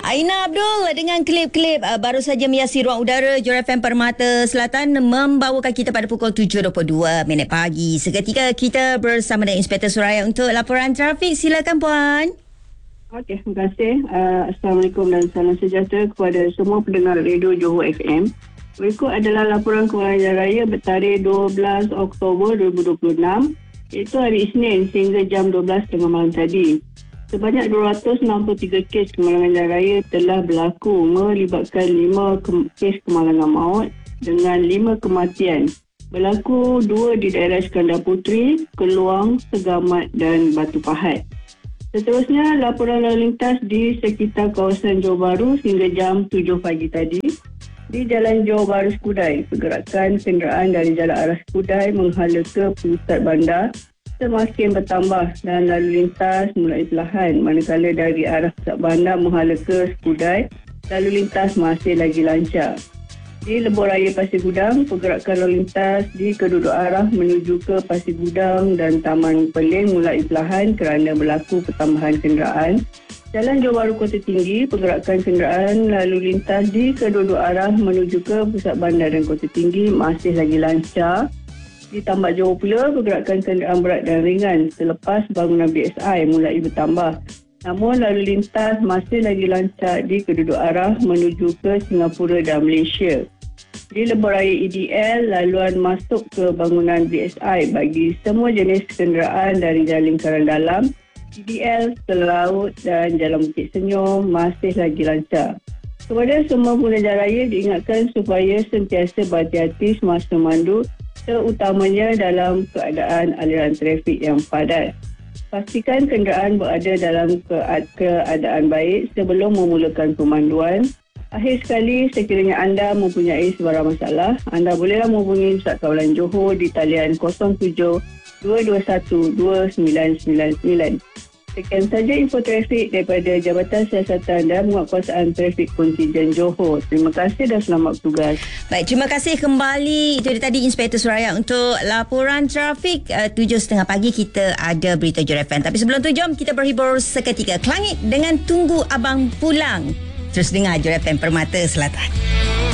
Aina Abdul dengan klip-klip baru saja menghiasi ruang udara Johor FM Permata Selatan membawakan kita pada pukul 7.22 pagi. Seketika kita bersama dengan Inspektor Suraya untuk laporan trafik. Silakan Puan. Okey, terima kasih. Assalamualaikum dan salam sejahtera kepada semua pendengar radio Johor FM. Berikut adalah laporan kewangan jalan raya bertarikh 12 Oktober 2026, iaitu hari Isnin sehingga jam 12.30 malam tadi. Sebanyak 263 kes kemalangan jalan raya telah berlaku melibatkan 5 kes kemalangan maut dengan 5 kematian. Berlaku 2 di daerah Iskandar Puteri, Keluang, Segamat dan Batu Pahat. Seterusnya, laporan lalu lintas di sekitar kawasan Johor Bahru hingga jam 7 pagi tadi. Di Jalan Johor Bahru Skudai, pergerakan kenderaan dari jalan arah Skudai menghala ke pusat bandar semakin bertambah dan lalu lintas mulai perlahan, manakala dari arah pusat bandar menghala ke Skudai, lalu lintas masih lagi lancar. Di Lebuh Raya Pasir Gudang, pergerakan lalu lintas di kedua-dua arah menuju ke Pasir Gudang dan Taman Pelin mulai perlahan kerana berlaku pertambahan kenderaan. Jalan Johor Bahru Kota Tinggi, pergerakan kenderaan lalu lintas di kedua-dua arah menuju ke pusat bandar dan Kota Tinggi masih lagi lancar. Di Tambak Johor pula, pergerakan kenderaan berat dan ringan selepas bangunan BSI mulai bertambah. Namun lalu lintas masih lagi lancar di kedua-dua arah menuju ke Singapura dan Malaysia. Di Lebuh Raya EDL, laluan masuk ke bangunan BSI bagi semua jenis kenderaan dari Jalan Lingkaran Dalam, EDL, Selat Laut dan Jalan Bukit Senyum masih lagi lancar. Kepada semua pengguna jalan raya diingatkan supaya sentiasa berhati-hati semasa memandu, terutamanya dalam keadaan aliran trafik yang padat. Pastikan kenderaan berada dalam keadaan baik sebelum memulakan pemanduan. Akhir sekali, sekiranya anda mempunyai sebarang masalah, anda bolehlah menghubungi Pusat Kawalan Johor di talian 07 221 2999. Sekian saja info trafik daripada Jabatan Siasatan dan Penguatkuasaan Trafik Kontijen Johor. Terima kasih dan selamat bertugas. Baik, terima kasih kembali. Itu tadi Inspektor Suraya untuk laporan trafik. 7.30 pagi kita ada berita Johor FM. Tapi sebelum tu, jom kita berhibur seketika. Kelangit dengan Tunggu Abang Pulang. Terus dengar Johor FM Permata Selatan.